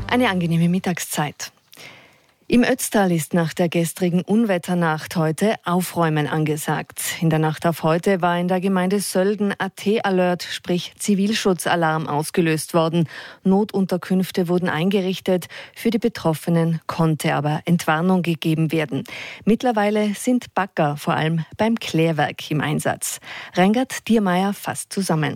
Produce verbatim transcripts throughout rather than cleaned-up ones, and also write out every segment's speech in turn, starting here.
Eine angenehme Mittagszeit. Im Ötztal ist nach der gestrigen Unwetternacht heute Aufräumen angesagt. In der Nacht auf heute war in der Gemeinde Sölden A T-Alert, sprich Zivilschutzalarm, ausgelöst worden. Notunterkünfte wurden eingerichtet. Für die Betroffenen konnte aber Entwarnung gegeben werden. Mittlerweile sind Bagger vor allem beim Klärwerk im Einsatz. Reingard Diermeier fasst zusammen.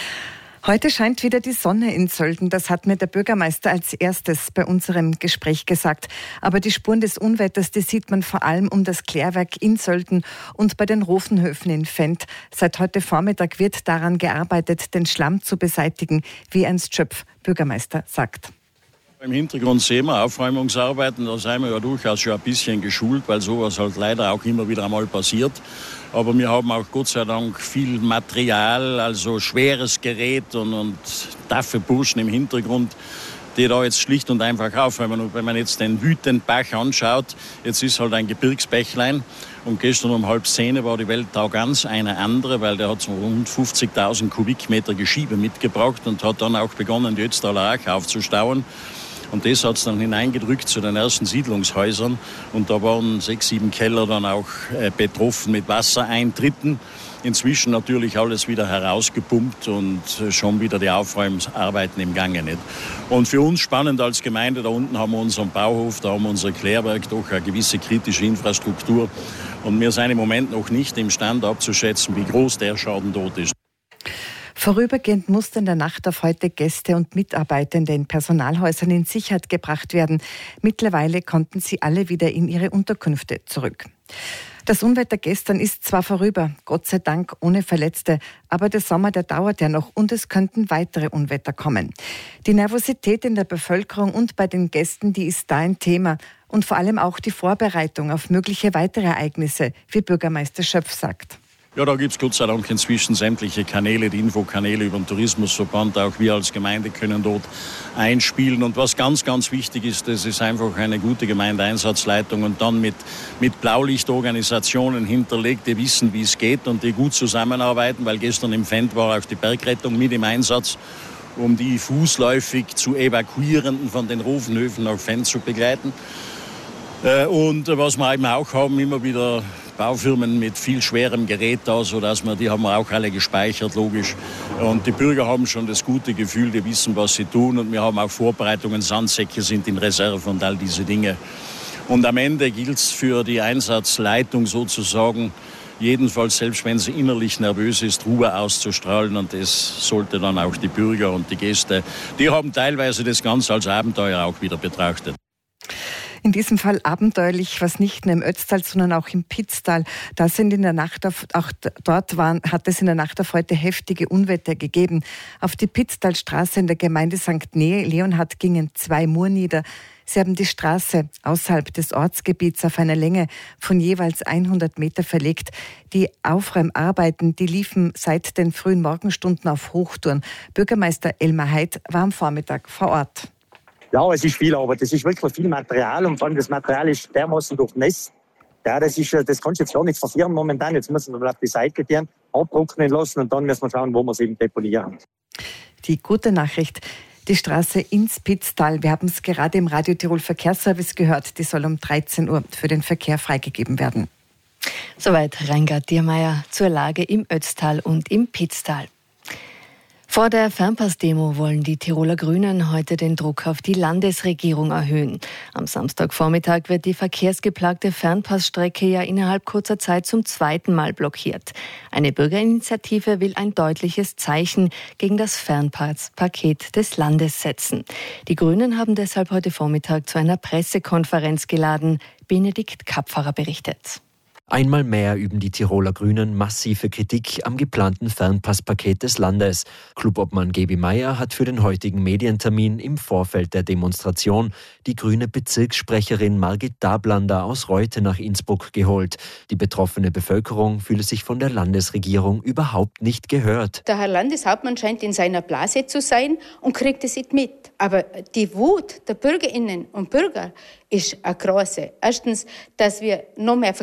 Heute scheint wieder die Sonne in Sölden. Das hat mir der Bürgermeister als erstes bei unserem Gespräch gesagt. Aber die Spuren des Unwetters, die sieht man vor allem um das Klärwerk in Sölden und bei den Rofenhöfen in Fendt. Seit heute Vormittag wird daran gearbeitet, den Schlamm zu beseitigen, wie Ernst Schöpf, Bürgermeister, sagt. Im Hintergrund sehen wir Aufräumungsarbeiten, da sind wir ja durchaus schon ein bisschen geschult, weil sowas halt leider auch immer wieder einmal passiert. Aber wir haben auch Gott sei Dank viel Material, also schweres Gerät und, und taffe Burschen im Hintergrund, die da jetzt schlicht und einfach aufräumen. Und wenn man jetzt den Wütenbach anschaut, jetzt ist halt ein Gebirgsbächlein. Und gestern um halb zehn war die Welt da ganz eine andere, weil der hat so rund fünfzigtausend Kubikmeter Geschiebe mitgebracht und hat dann auch begonnen, die Ötztaler Ach aufzustauen. Und das hat es dann hineingedrückt zu den ersten Siedlungshäusern. Und da waren sechs, sieben Keller dann auch äh, betroffen mit Wassereintritten. Inzwischen natürlich alles wieder herausgepumpt und äh, schon wieder die Aufräumungsarbeiten im Gange. Nicht? Und für uns spannend als Gemeinde, da unten haben wir unseren Bauhof, da haben wir unser Klärwerk, doch eine gewisse kritische Infrastruktur. Und wir sind im Moment noch nicht imstande abzuschätzen, wie groß der Schaden dort ist. Vorübergehend mussten in der Nacht auf heute Gäste und Mitarbeitende in Personalhäusern in Sicherheit gebracht werden. Mittlerweile konnten sie alle wieder in ihre Unterkünfte zurück. Das Unwetter gestern ist zwar vorüber, Gott sei Dank ohne Verletzte, aber der Sommer, der dauert ja noch und es könnten weitere Unwetter kommen. Die Nervosität in der Bevölkerung und bei den Gästen, die ist da ein Thema und vor allem auch die Vorbereitung auf mögliche weitere Ereignisse, wie Bürgermeister Schöpf sagt. Ja, da gibt es Gott sei Dank inzwischen sämtliche Kanäle, die Infokanäle über den Tourismusverband. Auch wir als Gemeinde können dort einspielen. Und was ganz, ganz wichtig ist, das ist einfach eine gute Gemeindeeinsatzleitung und dann mit, mit Blaulichtorganisationen hinterlegt, die wissen, wie es geht und die gut zusammenarbeiten, weil gestern im Fendt war auch die Bergrettung mit im Einsatz, um die fußläufig zu Evakuierenden von den Rofenhöfen nach Fendt zu begleiten. Und was wir eben auch haben, immer wieder Baufirmen mit viel schwerem Gerät da, sodass wir, die haben wir auch alle gespeichert, logisch. Und die Bürger haben schon das gute Gefühl, die wissen, was sie tun. Und wir haben auch Vorbereitungen, Sandsäcke sind in Reserve und all diese Dinge. Und am Ende gilt es für die Einsatzleitung sozusagen, jedenfalls selbst wenn sie innerlich nervös ist, Ruhe auszustrahlen. Und das sollte dann auch die Bürger und die Gäste, die haben teilweise das Ganze als Abenteuer auch wieder betrachtet. In diesem Fall abenteuerlich, was nicht nur im Ötztal, sondern auch im Pitztal. Da sind in der Nacht auf, auch dort waren, hat es in der Nacht auf heute heftige Unwetter gegeben. Auf die Pitztalstraße in der Gemeinde Sankt Leonhard gingen zwei Mur nieder. Sie haben die Straße außerhalb des Ortsgebiets auf einer Länge von jeweils hundert Meter verlegt. Die Aufräumarbeiten, die liefen seit den frühen Morgenstunden auf Hochtouren. Bürgermeister Elmar Heid war am Vormittag vor Ort. Ja, es ist viel Arbeit. Es ist wirklich viel Material und vor allem das Material ist dermaßen durchnässt. Ja, das ist, das kannst du jetzt gar nicht verlieren momentan. Jetzt müssen wir auf die Seite gehen, abtrocknen lassen und dann müssen wir schauen, wo wir es eben deponieren. Die gute Nachricht, die Straße ins Pitztal, wir haben es gerade im Radio Tirol Verkehrsservice gehört, die soll um dreizehn Uhr für den Verkehr freigegeben werden. Soweit Reingard Diermeier zur Lage im Ötztal und im Pitztal. Vor der Fernpass-Demo wollen die Tiroler Grünen heute den Druck auf die Landesregierung erhöhen. Am Samstagvormittag wird die verkehrsgeplagte Fernpassstrecke ja innerhalb kurzer Zeit zum zweiten Mal blockiert. Eine Bürgerinitiative will ein deutliches Zeichen gegen das Fernpass-Paket des Landes setzen. Die Grünen haben deshalb heute Vormittag zu einer Pressekonferenz geladen. Benedikt Kapferer berichtet. Einmal mehr üben die Tiroler Grünen massive Kritik am geplanten Fernpasspaket des Landes. Clubobmann Gebi Meier hat für den heutigen Medientermin im Vorfeld der Demonstration die grüne Bezirkssprecherin Margit Dablander aus Reute nach Innsbruck geholt. Die betroffene Bevölkerung fühle sich von der Landesregierung überhaupt nicht gehört. Der Herr Landeshauptmann scheint in seiner Blase zu sein und kriegt es nicht mit. Aber die Wut der Bürgerinnen und Bürger ist eine große. Erstens, dass wir noch mehr Verkehr kriegen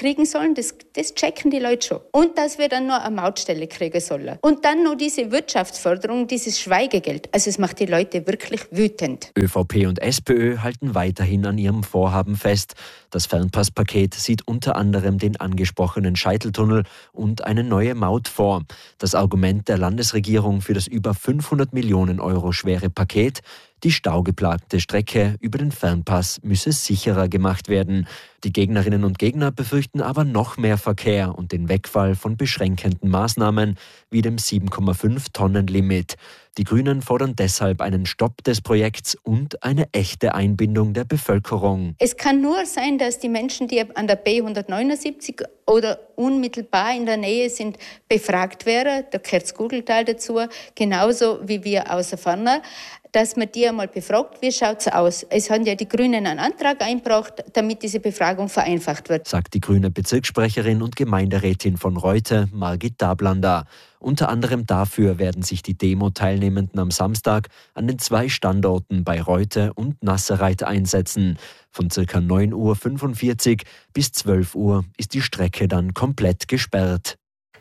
kriegen sollen, das, das checken die Leute schon. Und dass wir dann noch eine Mautstelle kriegen sollen. Und dann noch diese Wirtschaftsförderung, dieses Schweigegeld. Also es macht die Leute wirklich wütend. ÖVP und SPÖ halten weiterhin an ihrem Vorhaben fest. Das Fernpasspaket sieht unter anderem den angesprochenen Scheiteltunnel und eine neue Maut vor. Das Argument der Landesregierung für das über fünfhundert Millionen Euro schwere Paket: Die staugeplagte Strecke über den Fernpass müsse sicherer gemacht werden. Die Gegnerinnen und Gegner befürchten aber noch mehr Verkehr und den Wegfall von beschränkenden Maßnahmen wie dem sieben Komma fünf Tonnen Limit. Die Grünen fordern deshalb einen Stopp des Projekts und eine echte Einbindung der Bevölkerung. Es kann nur sein, dass die Menschen, die an der B hundertneunundsiebzig oder unmittelbar in der Nähe sind, befragt werden. Da gehört das Gugeltal dazu, genauso wie wir außer Ferner, dass man die einmal befragt, wie schaut es aus. Es haben ja die Grünen einen Antrag eingebracht, damit diese Befragung vereinfacht wird. Sagt die grüne Bezirkssprecherin und Gemeinderätin von Reute, Margit Dablander. Unter anderem dafür werden sich die Demo-Teilnehmenden am Samstag an den zwei Standorten bei Reute und Nassereit einsetzen. Von ca. neun Uhr fünfundvierzig bis zwölf Uhr ist die Strecke dann komplett gesperrt.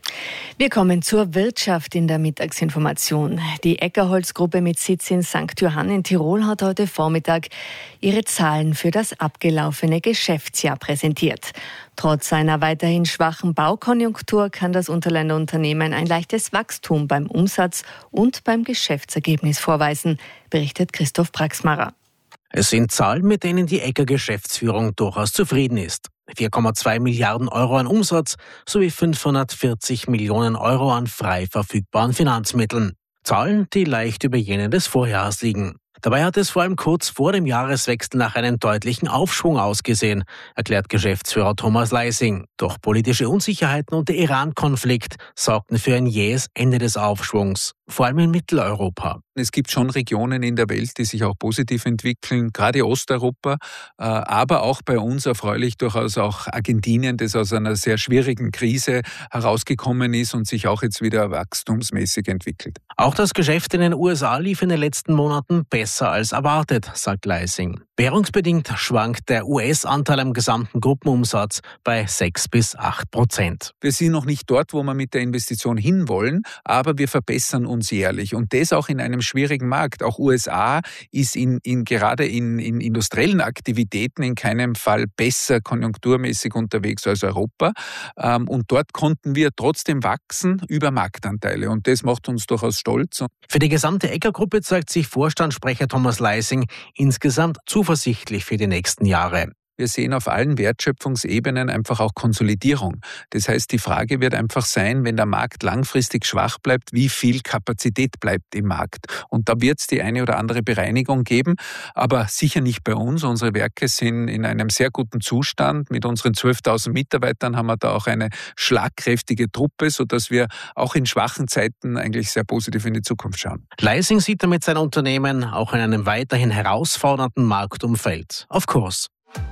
Wir kommen zur Wirtschaft in der Mittagsinformation. Die Eckerholz-Gruppe mit Sitz in Sankt Johann in Tirol hat heute Vormittag ihre Zahlen für das abgelaufene Geschäftsjahr präsentiert. Trotz einer weiterhin schwachen Baukonjunktur kann das Unterländer Unternehmen ein leichtes Wachstum beim Umsatz und beim Geschäftsergebnis vorweisen, berichtet Christoph Praxmarer. Es sind Zahlen, mit denen die Ecker-Geschäftsführung durchaus zufrieden ist. vier Komma zwei Milliarden Euro an Umsatz sowie fünfhundertvierzig Millionen Euro an frei verfügbaren Finanzmitteln. Zahlen, die leicht über jenen des Vorjahres liegen. Dabei hat es vor allem kurz vor dem Jahreswechsel nach einem deutlichen Aufschwung ausgesehen, erklärt Geschäftsführer Thomas Leising. Doch politische Unsicherheiten und der Iran-Konflikt sorgten für ein jähes Ende des Aufschwungs, vor allem in Mitteleuropa. Es gibt schon Regionen in der Welt, die sich auch positiv entwickeln, gerade Osteuropa, aber auch bei uns erfreulich durchaus auch Argentinien, das aus einer sehr schwierigen Krise herausgekommen ist und sich auch jetzt wieder wachstumsmäßig entwickelt. Auch das Geschäft in den U S A lief in den letzten Monaten besser als erwartet, sagt Leising. Währungsbedingt schwankt der U S-Anteil am gesamten Gruppenumsatz bei sechs bis acht Prozent. Wir sind noch nicht dort, wo wir mit der Investition hinwollen, aber wir verbessern uns jährlich und das auch in einem schwierigen Markt. Auch U S A ist in, in, gerade in, in industriellen Aktivitäten in keinem Fall besser konjunkturmäßig unterwegs als Europa. Ähm, und dort konnten wir trotzdem wachsen über Marktanteile und das macht uns durchaus stolz. Für die gesamte Ecker-Gruppe zeigt sich Vorstandssprecher Thomas Leising insgesamt zuversichtlich für die nächsten Jahre. Wir sehen auf allen Wertschöpfungsebenen einfach auch Konsolidierung. Das heißt, die Frage wird einfach sein, wenn der Markt langfristig schwach bleibt, wie viel Kapazität bleibt im Markt. Und da wird es die eine oder andere Bereinigung geben, aber sicher nicht bei uns. Unsere Werke sind in einem sehr guten Zustand. Mit unseren zwölftausend Mitarbeitern haben wir da auch eine schlagkräftige Truppe, sodass wir auch in schwachen Zeiten eigentlich sehr positiv in die Zukunft schauen. Leising sieht damit sein Unternehmen auch in einem weiterhin herausfordernden Marktumfeld auf Kurs.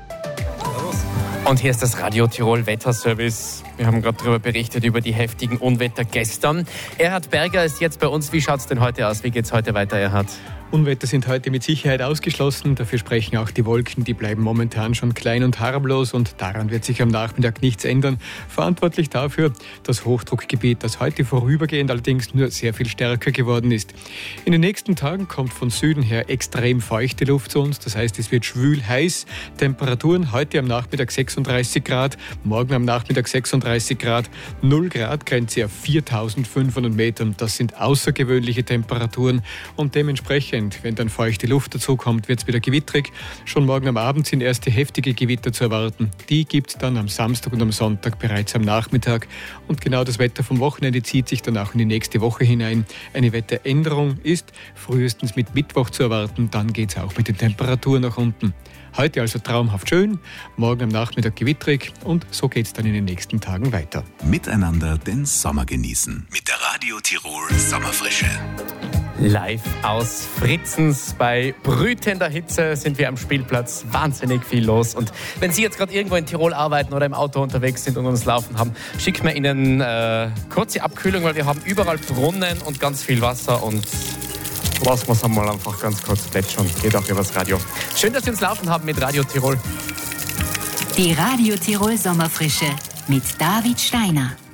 Und hier ist das Radio Tirol Wetterservice. Wir haben gerade darüber berichtet, über die heftigen Unwetter gestern. Erhard Berger ist jetzt bei uns. Wie schaut es denn heute aus? Wie geht es heute weiter, Erhard? Unwetter sind heute mit Sicherheit ausgeschlossen. Dafür sprechen auch die Wolken. Die bleiben momentan schon klein und harmlos und daran wird sich am Nachmittag nichts ändern. Verantwortlich dafür das Hochdruckgebiet, das heute vorübergehend allerdings nur sehr viel stärker geworden ist. In den nächsten Tagen kommt von Süden her extrem feuchte Luft zu uns. Das heißt, es wird schwül heiß. Temperaturen heute am Nachmittag sechsunddreißig Grad, morgen am Nachmittag sechsunddreißig Grad, null Grad, Grenze auf viertausendfünfhundert Metern. Das sind außergewöhnliche Temperaturen und dementsprechend, wenn dann feuchte Luft dazu kommt, wird es wieder gewittrig. Schon morgen am Abend sind erste heftige Gewitter zu erwarten. Die gibt es dann am Samstag und am Sonntag bereits am Nachmittag. Und genau das Wetter vom Wochenende zieht sich dann auch in die nächste Woche hinein. Eine Wetteränderung ist frühestens mit Mittwoch zu erwarten. Dann geht es auch mit den Temperaturen nach unten. Heute also traumhaft schön, morgen am Nachmittag gewittrig und so geht es dann in den nächsten Tagen weiter. Miteinander den Sommer genießen. Mit der Radio Tirol Sommerfrische. Live aus Fritzens. Bei brütender Hitze sind wir am Spielplatz. Wahnsinnig viel los. Und wenn Sie jetzt gerade irgendwo in Tirol arbeiten oder im Auto unterwegs sind und uns laufen haben, schicken wir Ihnen äh, kurze Abkühlung, weil wir haben überall Brunnen und ganz viel Wasser und lassen wir es einmal einfach ganz kurz plätschern. Geht auch übers Radio. Schön, dass Sie uns laufen haben mit Radio Tirol. Die Radio Tirol Sommerfrische mit David Steiner.